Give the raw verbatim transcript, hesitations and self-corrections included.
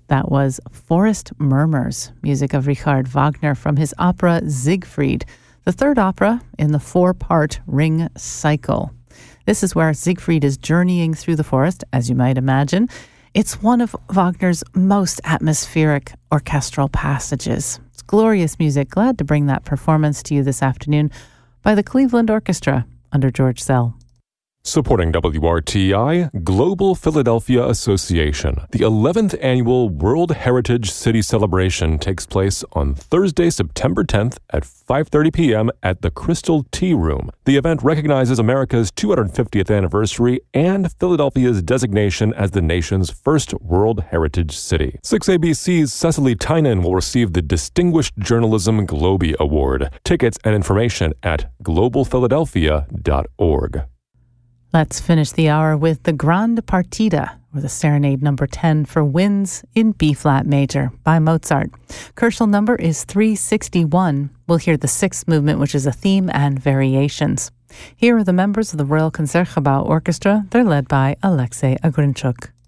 That was Forest Murmurs, music of Richard Wagner from his opera Siegfried, the third opera in the four-part Ring Cycle. This is where Siegfried is journeying through the forest, as you might imagine. It's one of Wagner's most atmospheric orchestral passages. It's glorious music. Glad to bring that performance to you this afternoon by the Cleveland Orchestra under George Szell. Supporting W R T I, Global Philadelphia Association. The eleventh Annual World Heritage City Celebration takes place on Thursday, September tenth at five thirty p.m. at the Crystal Tea Room. The event recognizes America's two hundred fiftieth anniversary and Philadelphia's designation as the nation's first World Heritage City. six A B C's Cecily Tynan will receive the Distinguished Journalism Globie Award. Tickets and information at global philadelphia dot org. Let's finish the hour with the Grande Partita, or the Serenade number ten for winds in B-flat major by Mozart. Koelschel number is three sixty-one. We'll hear the sixth movement, which is a theme and variations. Here are the members of the Royal Concertgebouw Orchestra. They're led by Alexei Agrinchuk.